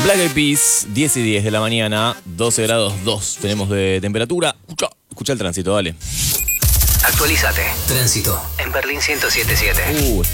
Black Eyed Peas, 10 y 10 de la mañana, 12 grados 2 tenemos de temperatura. Escucha el tránsito, dale. Actualízate. Tránsito en Berlín 107.7.